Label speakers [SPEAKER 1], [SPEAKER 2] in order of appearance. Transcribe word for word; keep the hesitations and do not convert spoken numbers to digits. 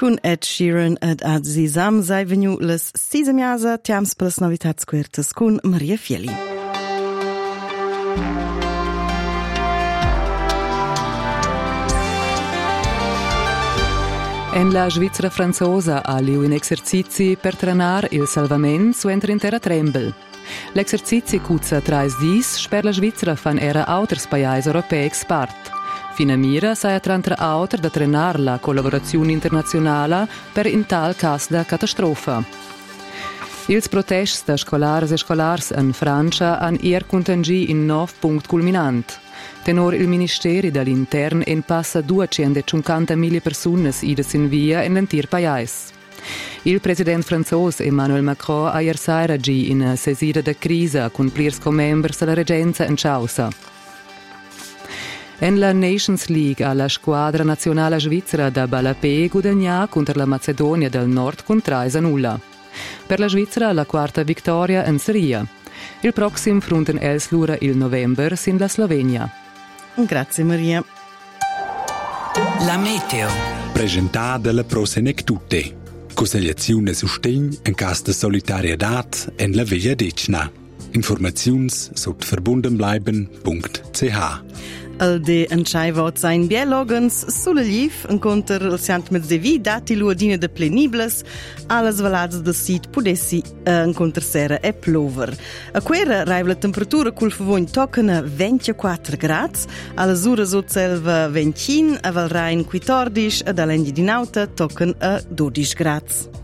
[SPEAKER 1] Con Ed Sheeran ed Azizam sei venu les sisa miasa tiams per las novitats quertas con Maria Fieli.
[SPEAKER 2] En la Svizzera franzosa ha liu in exercizi per trenar il salvament suentra in terra trembel. L'exercizi cuzza trais dis sper la Svizzera fan era auters paiais europeics part. Fina mira sai atrantra auter da trenar la collaborazione internazionale per in tal cas da catastrofa. Ils protests da scolars e scolars in Francia han ier contangi in nov punct culminant. Tenor il Ministeri dall'Intern en passa duecentocinquantamila personas idas in via in l'entir paiais. Il president franzos Emmanuel Macron ha ier saira gi in sesida da crisa con plirs comembers della regenza in Chausa. En la Nations League ha la squadra nazionale svizzera da Balapé guadagna contro la Macedonia del Nord con tre a nulla. Per la Svizzera la quarta vittoria in Serie. Il prossimo fronten Elslura il novembre sin la Slovenia.
[SPEAKER 1] Grazie Maria.
[SPEAKER 3] La meteo.
[SPEAKER 4] Presentata dalla Prosenectute. Consigliazione sustegn in caso di solidarietà en la Via Decna. Informations sot verbundenbleiben punkt c h.
[SPEAKER 1] El de entscheivat sein biologens sulle liv enconter el siant mezdevi dati luadina de plenibles alles valadas de sit pudessi uh, enconter sera e plover. A quera raiva la temperatura cul favogn toccana ventiquattro grads, alla ura sot selva ventin, a Valrain quattordici, ad Alendi di Nauta toccan a dodici grads.